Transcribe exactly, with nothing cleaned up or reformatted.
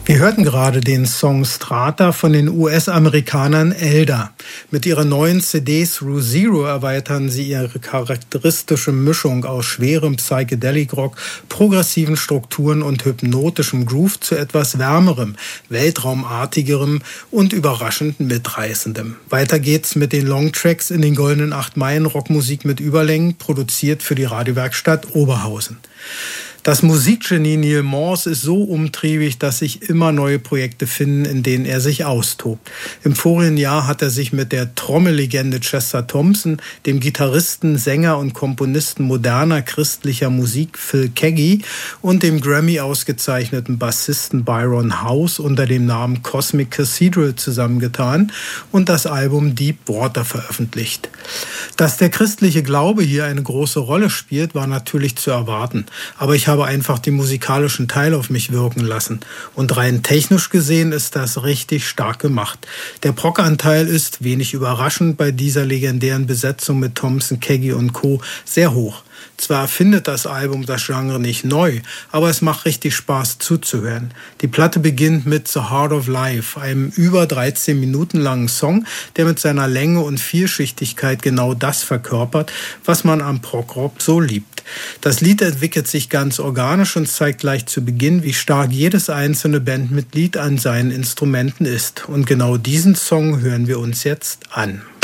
Wir hörten gerade den Song Strata von den U S-Amerikanern Elder. Mit ihrer neuen C D Through Zero erweitern sie ihre charakteristische Mischung aus schwerem Psychedelic-Rock, progressiven Strukturen und hypnotischem Groove zu etwas wärmerem, weltraumartigerem und überraschend mitreißendem. Weiter geht's mit den Longtracks in den goldenen acht Meilen Rockmusik mit Überlängen, produziert für die Radiowerkstatt Oberhausen. Das Musikgenie Neil Morse ist so umtriebig, dass sich immer neue Projekte finden, in denen er sich austobt. Im vorigen Jahr hat er sich mit der Trommellegende Chester Thompson, dem Gitarristen, Sänger und Komponisten moderner christlicher Musik Phil Keaggy und dem Grammy ausgezeichneten Bassisten Byron House unter dem Namen Cosmic Cathedral zusammengetan und das Album Deep Water veröffentlicht. Dass der christliche Glaube hier eine große Rolle spielt, war natürlich zu erwarten, aber ich habe einfach den musikalischen Teil auf mich wirken lassen. Und rein technisch gesehen ist das richtig stark gemacht. Der Prog-Anteil ist, wenig überraschend bei dieser legendären Besetzung mit Thompson, Keaggy und Co. sehr hoch. Zwar erfindet das Album das Genre nicht neu, aber es macht richtig Spaß zuzuhören. Die Platte beginnt mit The Heart of Life, einem über dreizehn Minuten langen Song, der mit seiner Länge und Vielschichtigkeit genau das verkörpert, was man am Prog-Rock so liebt. Das Lied entwickelt sich ganz organisch und zeigt gleich zu Beginn, wie stark jedes einzelne Bandmitglied an seinen Instrumenten ist. Und genau diesen Song hören wir uns jetzt an.